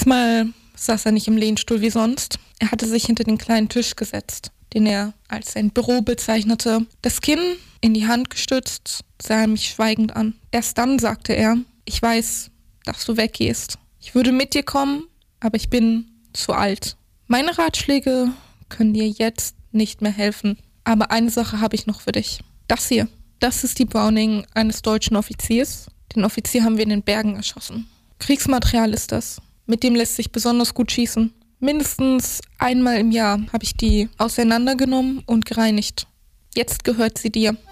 Diesmal saß er nicht im Lehnstuhl wie sonst. Er hatte sich hinter den kleinen Tisch gesetzt, den er als sein Büro bezeichnete. Das Kinn in die Hand gestützt, sah er mich schweigend an. Erst dann sagte er: Ich weiß, dass du weggehst. Ich würde mit dir kommen, aber ich bin zu alt. Meine Ratschläge können dir jetzt nicht mehr helfen. Aber eine Sache habe ich noch für dich. Das hier, das ist die Browning eines deutschen Offiziers. Den Offizier haben wir in den Bergen erschossen. Kriegsmaterial ist das. Mit dem lässt sich besonders gut schießen. Mindestens einmal im Jahr habe ich die auseinandergenommen und gereinigt. Jetzt gehört sie dir.